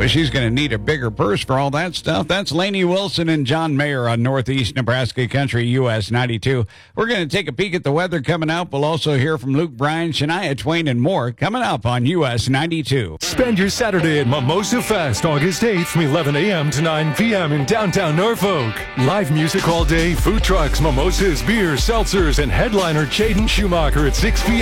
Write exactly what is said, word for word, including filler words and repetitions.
Well, she's going to need a bigger purse for all that stuff. That's Lainey Wilson and John Mayer on Northeast Nebraska Country, U S ninety-two. We're going to take a peek at the weather coming up. We'll also hear from Luke Bryan, Shania Twain, and more coming up on U S ninety-two. Spend your Saturday at Mimosa Fest, August eighth from eleven a.m. to nine p.m. in downtown Norfolk. Live music all day, food trucks, mimosas, beers, seltzers, and headliner Jaden Schumacher at six p.m.